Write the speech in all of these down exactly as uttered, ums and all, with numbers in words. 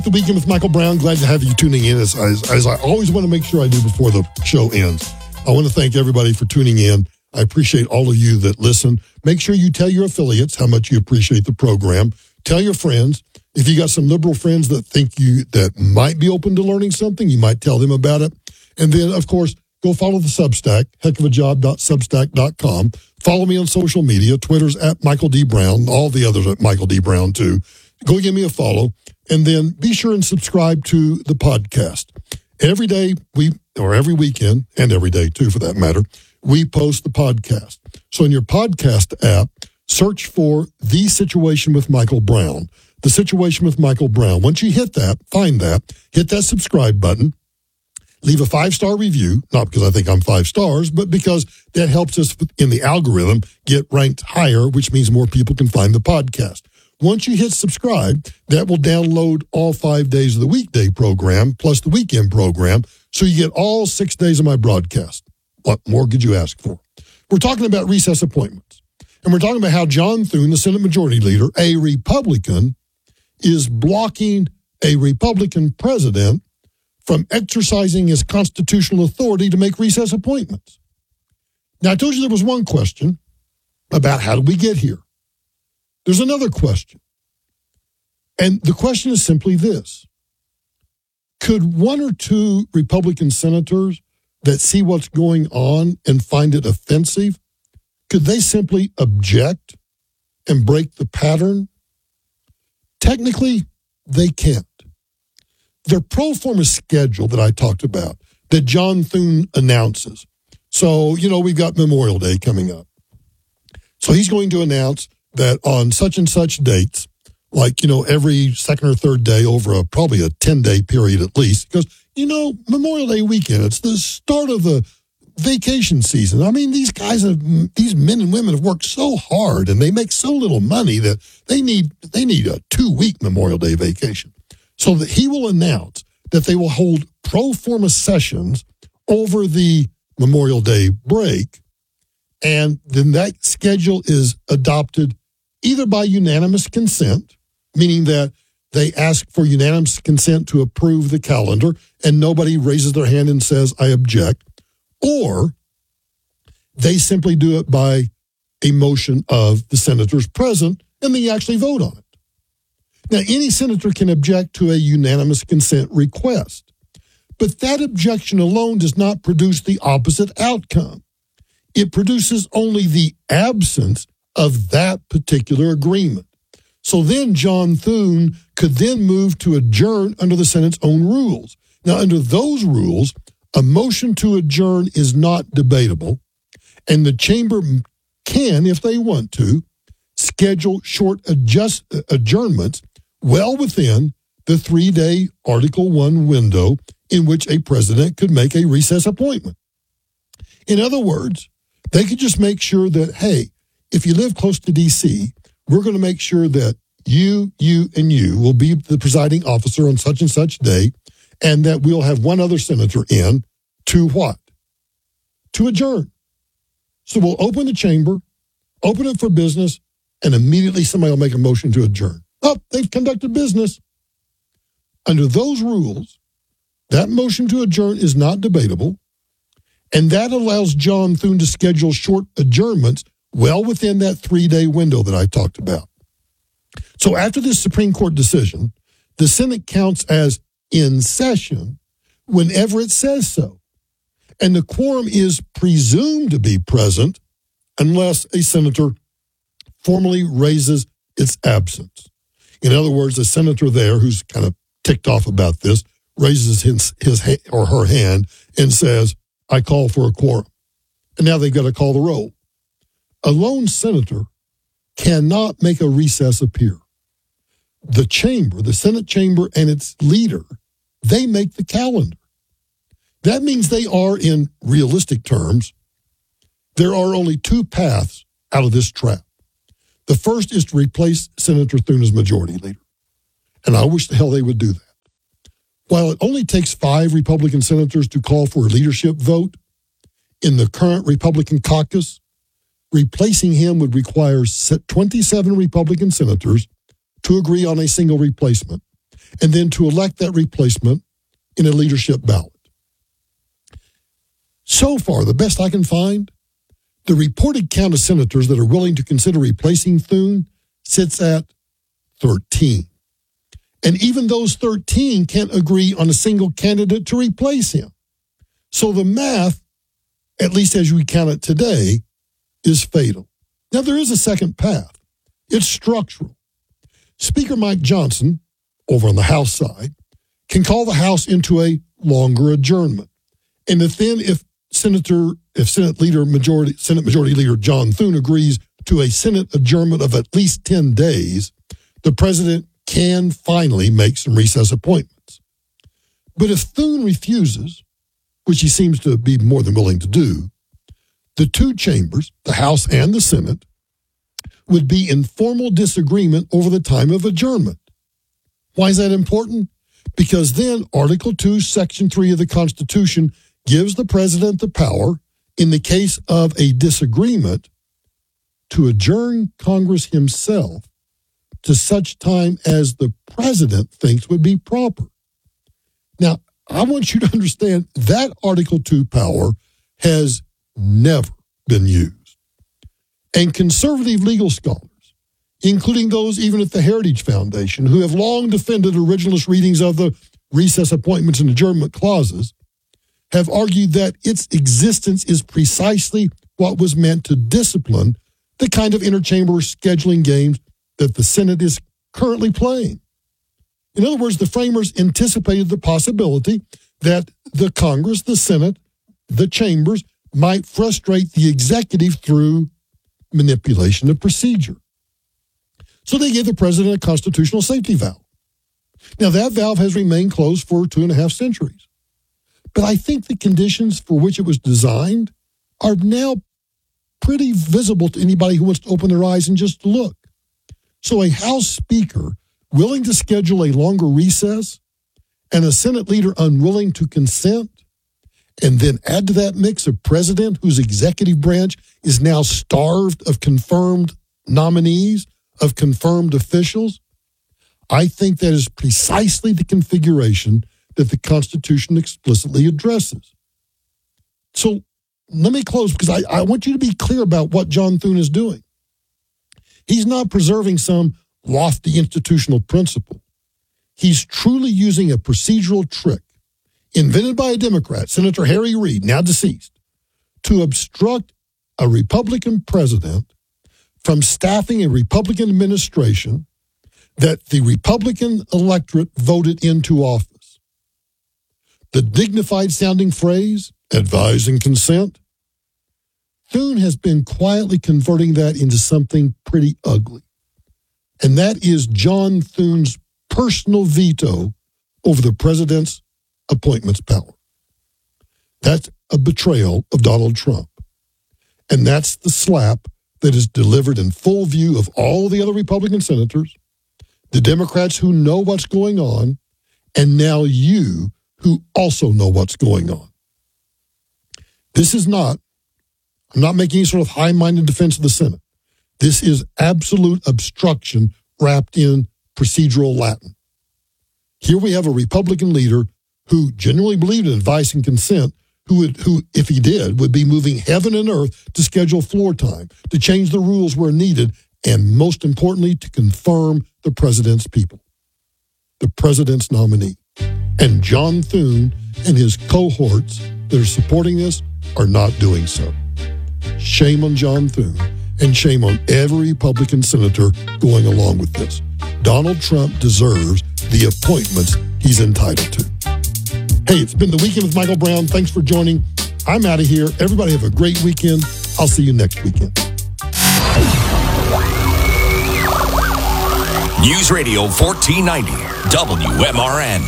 The Weekend with Michael Brown. Glad to have you tuning in as, as, as I always want to make sure I do before the show ends. I want to thank everybody for tuning in. I appreciate all of you that listen. Make sure you tell your affiliates how much you appreciate the program. Tell your friends. If you got some liberal friends that think you that might be open to learning something, you might tell them about it. And then, of course, go follow the Substack, heck of a job dot substack dot com. Follow me on social media. Twitter's at Michael D. Brown. All the others at Michael D. Brown, too. Go give me a follow. And then be sure and subscribe to the podcast. Every day, we or every weekend, and every day, too, for that matter, we post the podcast. So in your podcast app, search for The Situation with Michael Brown. The Situation with Michael Brown. Once you hit that, find that, hit that subscribe button, leave a five-star review, not because I think I'm five stars, but because that helps us in the algorithm get ranked higher, which means more people can find the podcast. Once you hit subscribe, that will download all five days of the weekday program plus the weekend program, so you get all six days of my broadcast. What more could you ask for? We're talking about recess appointments, and we're talking about how John Thune, the Senate Majority Leader, a Republican, is blocking a Republican president from exercising his constitutional authority to make recess appointments. Now, I told you there was one question about how did we get here. There's another question. And the question is simply this. Could one or two Republican senators that see what's going on and find it offensive, could they simply object and break the pattern? Technically, they can't. Their pro forma schedule that I talked about, that John Thune announces. So, you know, we've got Memorial Day coming up. So he's going to announce that on such and such dates, like, you know, every second or third day over a probably a ten-day period at least, because, you know, Memorial Day weekend, it's the start of the vacation season. I mean, these guys, have, these men and women have worked so hard and they make so little money that they need they need a two-week Memorial Day vacation. So that he will announce that they will hold pro forma sessions over the Memorial Day break, and then that schedule is adopted either by unanimous consent, meaning that they ask for unanimous consent to approve the calendar and nobody raises their hand and says, I object, or they simply do it by a motion of the senators present and they actually vote on it. Now, any senator can object to a unanimous consent request, but that objection alone does not produce the opposite outcome. It produces only the absence of that particular agreement. So then John Thune could then move to adjourn under the Senate's own rules. Now, under those rules, a motion to adjourn is not debatable, and the chamber can, if they want to, schedule short adjust, adjournments well within the three-day Article one window in which a president could make a recess appointment. In other words, they could just make sure that, hey, if you live close to D C, we're going to make sure that you, you, and you will be the presiding officer on such and such day, and that we'll have one other senator in to what? To adjourn. So we'll open the chamber, open it for business, and immediately somebody will make a motion to adjourn. Oh, they've conducted business. Under those rules, that motion to adjourn is not debatable, and that allows John Thune to schedule short adjournments well within that three-day window that I talked about. So after this Supreme Court decision, the Senate counts as in session whenever it says so, and the quorum is presumed to be present unless a senator formally raises its absence. In other words, a senator there who's kind of ticked off about this raises his, his or her hand and says, I call for a quorum. And now they've got to call the roll. A lone senator cannot make a recess appear. The chamber, the Senate chamber and its leader, they make the calendar. That means they are, in realistic terms, there are only two paths out of this trap. The first is to replace Senator Thune as majority leader. And I wish the hell they would do that. While it only takes five Republican senators to call for a leadership vote, in the current Republican caucus, replacing him would require twenty-seven Republican senators to agree on a single replacement. and then to elect that replacement in a leadership ballot. So far, the best I can find, the reported count of senators that are willing to consider replacing Thune sits at thirteen. And even those thirteen can't agree on a single candidate to replace him. So the math, at least as we count it today, is fatal. Now, there is a second path. It's structural. Speaker Mike Johnson, over on the House side, can call the House into a longer adjournment. And if then, if Senator, if Senate Leader Majority, Senate Majority Leader John Thune agrees to a Senate adjournment of at least ten days, the president can finally make some recess appointments. But if Thune refuses, which he seems to be more than willing to do, the two chambers, the House and the Senate, would be in formal disagreement over the time of adjournment. Why is that important? Because then Article two, Section three of the Constitution gives the president the power, in the case of a disagreement, to adjourn Congress himself to such time as the president thinks would be proper. Now, I want you to understand that Article two power has never been used. And conservative legal scholars, including those even at the Heritage Foundation, who have long defended originalist readings of the recess appointments and adjournment clauses, have argued that its existence is precisely what was meant to discipline the kind of interchamber scheduling games that the Senate is currently playing. In other words, the framers anticipated the possibility that the Congress, the Senate, the chambers might frustrate the executive through manipulation of procedure. So they gave the president a constitutional safety valve. Now, that valve has remained closed for two and a half centuries. But I think the conditions for which it was designed are now pretty visible to anybody who wants to open their eyes and just look. So a House Speaker willing to schedule a longer recess and a Senate leader unwilling to consent, and then add to that mix a president whose executive branch is now starved of confirmed nominees, of confirmed officials, I think that is precisely the configuration that the Constitution explicitly addresses. So let me close, because I, I want you to be clear about what John Thune is doing. He's not preserving some lofty institutional principle. He's truly using a procedural trick invented by a Democrat, Senator Harry Reid, now deceased, to obstruct a Republican president from staffing a Republican administration that the Republican electorate voted into office. The dignified sounding phrase, advise and consent, Thune has been quietly converting that into something pretty ugly. And that is John Thune's personal veto over the president's appointments power. That's a betrayal of Donald Trump. And that's the slap that is delivered in full view of all the other Republican senators, the Democrats who know what's going on, and now you who also know what's going on. This is not, I'm not making any sort of high-minded defense of the Senate. This is absolute obstruction wrapped in procedural Latin. Here we have a Republican leader who genuinely believed in advice and consent, who, would, who, if he did, would be moving heaven and earth to schedule floor time, to change the rules where needed, and most importantly, to confirm the president's people, the president's nominee. And John Thune and his cohorts that are supporting this are not doing so. Shame on John Thune, and shame on every Republican senator going along with this. Donald Trump deserves the appointments he's entitled to. Hey, it's been the Weekend with Michael Brown. Thanks for joining. I'm out of here. Everybody have a great weekend. I'll see you next weekend. News Radio fourteen ninety, W M R N.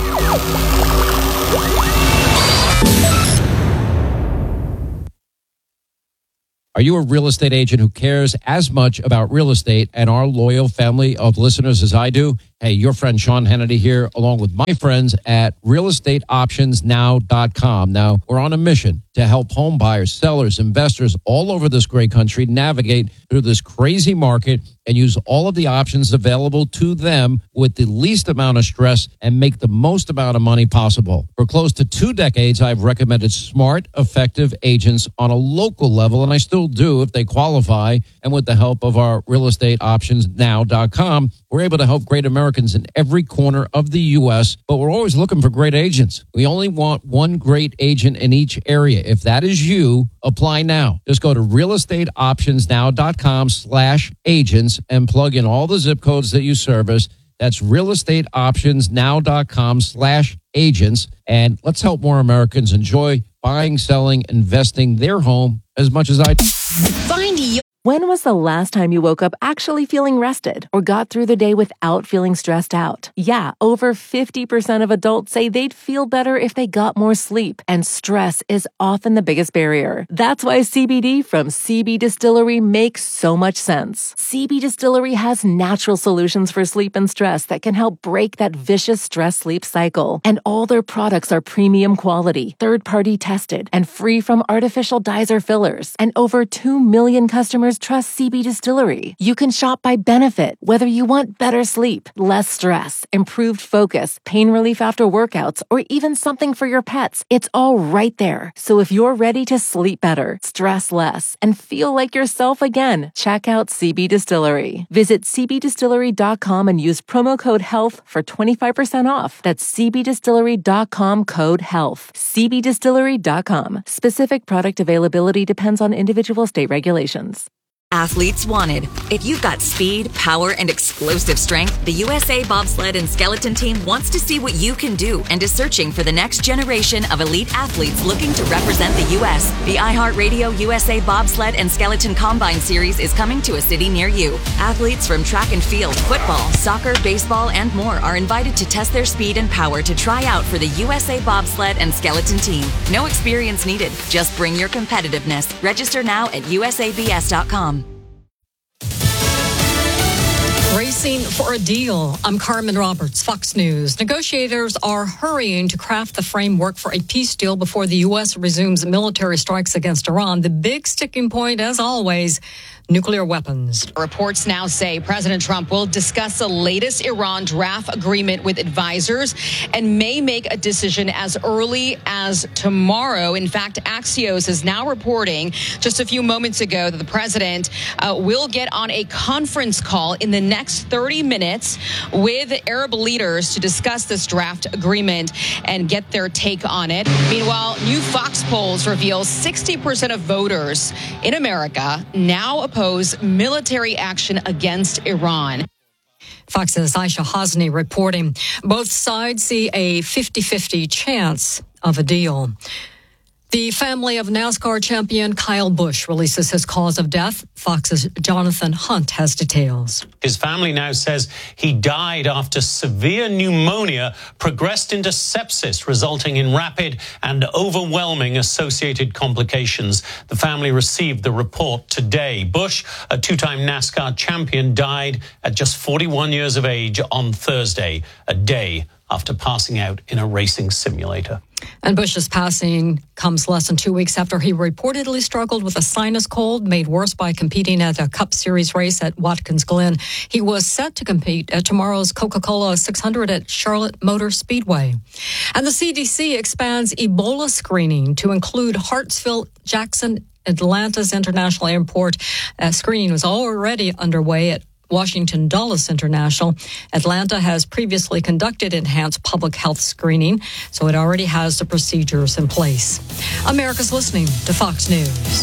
Are you a real estate agent who cares as much about real estate and our loyal family of listeners as I do? Hey, your friend Sean Hannity here, along with my friends at real estate options now dot com. Now, we're on a mission to help home buyers, sellers, investors all over this great country navigate through this crazy market and use all of the options available to them with the least amount of stress and make the most amount of money possible. For close to two decades, I've recommended smart, effective agents on a local level, and I still do if they qualify. And with the help of our real estate options now dot com, we're able to help great Americans in every corner of the U S, but we're always looking for great agents. We only want one great agent in each area. If that is you, apply now. Just go to real estate options now dot com slash agents and plug in all the zip codes that you service. That's real estate options now dot com slash agents. And let's help more Americans enjoy buying, selling, investing their home as much as I do. Find you. When was the last time you woke up actually feeling rested or got through the day without feeling stressed out? Yeah, over fifty percent of adults say they'd feel better if they got more sleep, and stress is often the biggest barrier. That's why C B D from C B Distillery makes so much sense. C B Distillery has natural solutions for sleep and stress that can help break that vicious stress-sleep cycle. And all their products are premium quality, third-party tested, and free from artificial dyes or fillers. And over two million customers trust C B Distillery. You can shop by benefit, whether you want better sleep, less stress, improved focus, pain relief after workouts, or even something for your pets. It's all right there. So if you're ready to sleep better, stress less, and feel like yourself again, check out C B Distillery. Visit c b distillery dot com and use promo code HEALTH for twenty-five percent off. That's c b distillery dot com code HEALTH. c b distillery dot com. Specific product availability depends on individual state regulations. Athletes wanted. If you've got speed, power, and explosive strength, the U S A Bobsled and Skeleton Team wants to see what you can do and is searching for the next generation of elite athletes looking to represent the U S The iHeartRadio U S A Bobsled and Skeleton Combine Series is coming to a city near you. Athletes from track and field, football, soccer, baseball, and more are invited to test their speed and power to try out for the U S A Bobsled and Skeleton Team. No experience needed. Just bring your competitiveness. Register now at U S A B S dot com. Racing for a deal. I'm Carmen Roberts, Fox News. Negotiators are hurrying to craft the framework for a peace deal before the U S resumes military strikes against Iran. The big sticking point, as always, nuclear weapons. Reports now say President Trump will discuss the latest Iran draft agreement with advisors and may make a decision as early as tomorrow. In fact, Axios is now reporting just a few moments ago that the president uh, will get on a conference call in the next thirty minutes with Arab leaders to discuss this draft agreement and get their take on it. Meanwhile, new Fox polls reveal sixty percent of voters in America now oppose military action against Iran. Fox's Aisha Hasni reporting. Both sides see a fifty-fifty chance of a deal. The family of NASCAR champion Kyle Busch releases his cause of death. Fox's Jonathan Hunt has details. His family now says he died after severe pneumonia progressed into sepsis, resulting in rapid and overwhelming associated complications. The family received the report today. Busch, a two-time NASCAR champion, died at just forty-one years of age on Thursday, a day after passing out in a racing simulator. And Busch's passing comes less than two weeks after he reportedly struggled with a sinus cold made worse by competing at a Cup Series race at Watkins Glen. He was set to compete at tomorrow's Coca-Cola six hundred at Charlotte Motor Speedway. And the C D C expands Ebola screening to include Hartsfield, Jackson, Atlanta's International Airport. Uh, screening was already underway at Washington Dulles International. Atlanta has previously conducted enhanced public health screening, so it already has the procedures in place. America's listening to Fox News.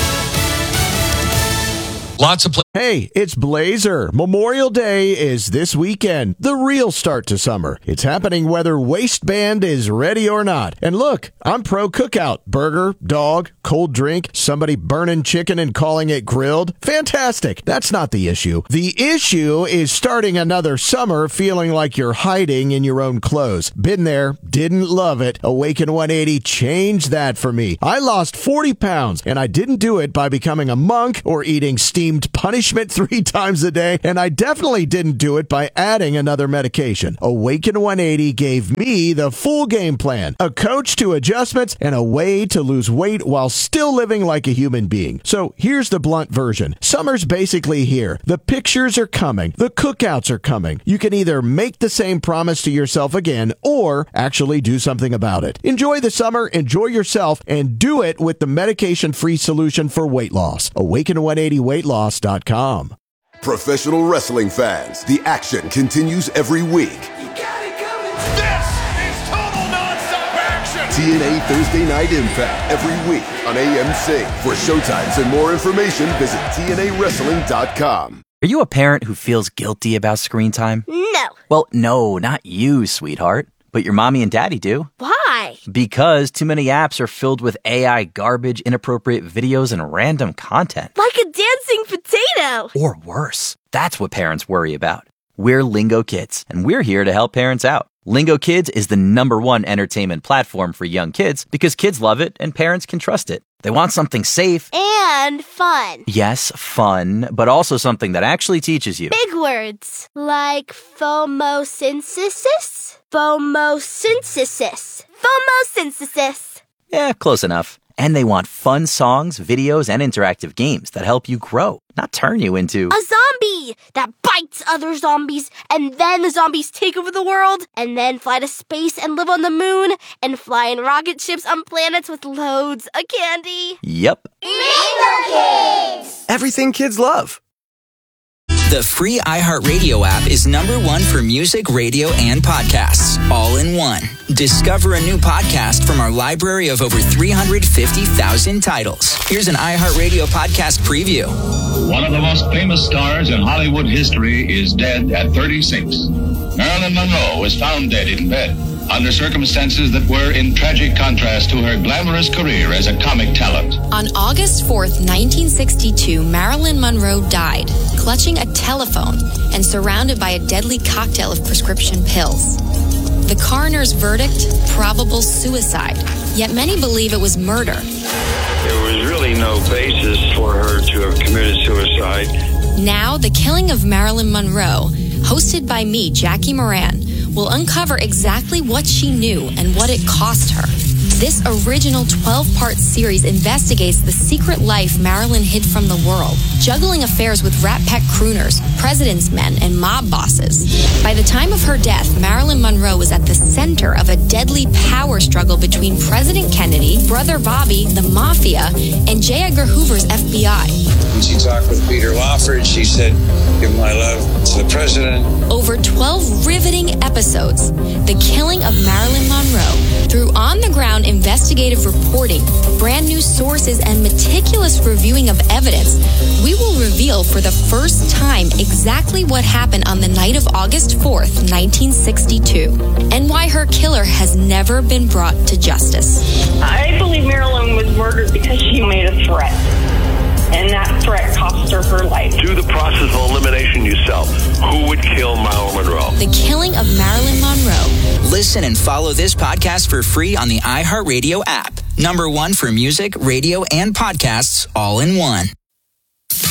Lots of pla- Hey, it's Blazer. Memorial Day is this weekend, the real start to summer. It's happening whether waistband is ready or not. And look, I'm pro cookout. Burger, dog, cold drink, somebody burning chicken and calling it grilled. Fantastic. That's not the issue. The issue is starting another summer feeling like you're hiding in your own clothes. Been there, didn't love it. Awaken one eighty changed that for me. I lost forty pounds, and I didn't do it by becoming a monk or eating steamed punishment nourishment three times a day, and I definitely didn't do it by adding another medication. Awaken one eighty gave me the full game plan, a coach to adjustments, and a way to lose weight while still living like a human being. So here's the blunt version. Summer's basically here. The pictures are coming. The cookouts are coming. You can either make the same promise to yourself again or actually do something about it. Enjoy the summer, enjoy yourself, and do it with the medication-free solution for weight loss. awaken one eighty weight loss dot com. Professional wrestling fans, the action continues every week. You got it coming. This is total nonstop action. T N A Thursday Night Impact every week on A M C. For showtimes and more information, visit T N A wrestling dot com. Are you a parent who feels guilty about screen time? No. Well, no, not you, sweetheart. But your mommy and daddy do. Why? Because too many apps are filled with A I garbage, inappropriate videos, and random content. Like a dancing potato. Or worse. That's what parents worry about. We're Lingo Kids, and we're here to help parents out. Lingo Kids is the number one entertainment platform for young kids because kids love it and parents can trust it. They want something safe. And fun. Yes, fun, but also something that actually teaches you. Big words. Like phomosynthesis? Phomosynthesis. Phomosynthesis. Yeah, close enough. And they want fun songs, videos, and interactive games that help you grow, not turn you into a zombie that bites other zombies, and then the zombies take over the world, and then fly to space and live on the moon, and fly in rocket ships on planets with loads of candy. Yep. Lingo Kids! Everything kids love. The free iHeartRadio app is number one for music, radio, and podcasts, all in one. Discover a new podcast from our library of over three hundred fifty thousand titles. Here's an iHeartRadio podcast preview. One of the most famous stars in Hollywood history is dead at thirty-six. Marilyn Monroe was found dead in bed under circumstances that were in tragic contrast to her glamorous career as a comic talent. On August fourth, nineteen sixty-two, Marilyn Monroe died, clutching a telephone and surrounded by a deadly cocktail of prescription pills. The coroner's verdict, probable suicide, yet many believe it was murder. There was really no basis for her to have committed suicide. Now, The Killing of Marilyn Monroe, hosted by me, Jackie Moran, will uncover exactly what she knew and what it cost her. This original twelve-part series investigates the secret life Marilyn hid from the world, juggling affairs with Rat Pack crooners, president's men, and mob bosses. By the time of her death, Marilyn Monroe was at the center of a deadly power struggle between President Kennedy, Brother Bobby, the Mafia, and J. Edgar Hoover's F B I. When she talked with Peter Lawford, she said, "Give my love to the president." Over twelve riveting episodes, The Killing of Marilyn Monroe, through on-the-ground investigative reporting, brand new sources, and meticulous reviewing of evidence, we will reveal for the first time exactly what happened on the night of August fourth, nineteen sixty-two, and why her killer has never been brought to justice. I believe Marilyn was murdered because she made a threat, and that threat cost her her life. Do the process of elimination yourself. Who would kill Marilyn Monroe? The Killing of Marilyn Monroe. Listen and follow this podcast for free on the iHeartRadio app. Number one for music, radio, and podcasts, all in one.